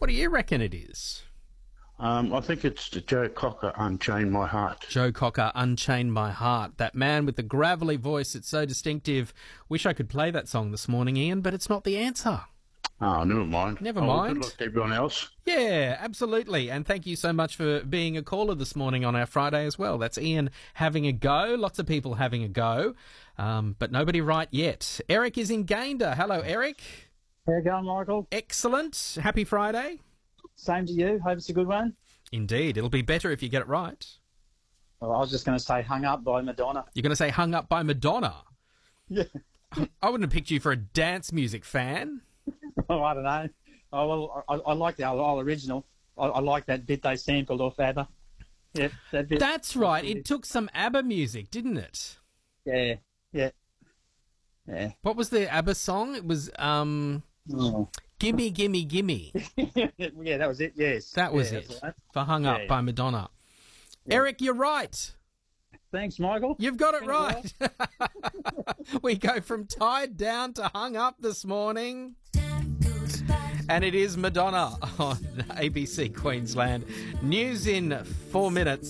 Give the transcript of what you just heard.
What do you reckon it is? I think it's Joe Cocker, Unchain My Heart. Joe Cocker, Unchain My Heart. That man with the gravelly voice, it's so distinctive. Wish I could play that song this morning, Ian, but it's not the answer. Oh, never mind. Never mind. Good luck to everyone else. Yeah, absolutely. And thank you so much for being a caller this morning on our Friday as well. That's Ian having a go. Lots of people having a go, but nobody right yet. Eric is in Gayndah. Hello, Eric. How you going, Michael? Excellent. Happy Friday. Same to you. Hope it's a good one. Indeed. It'll be better if you get it right. Well, I was just going to say Hung Up by Madonna. You're going to say Hung Up by Madonna? Yeah. I wouldn't have picked you for a dance music fan. Oh, I don't know. Oh, well, I like the whole original. I like that bit they sampled off ABBA. Yeah, that bit. That's right. It took some ABBA music, didn't it? Yeah. What was the ABBA song? It was Gimme, Gimme, Gimme. Yeah, that was it, yes. That was yeah, it. Right. For Hung Up by Madonna. Yeah. Eric, you're right. Thanks, Michael. You've got it right. We go from Tied Down to Hung Up this morning. And it is Madonna on ABC Queensland. News in 4 minutes.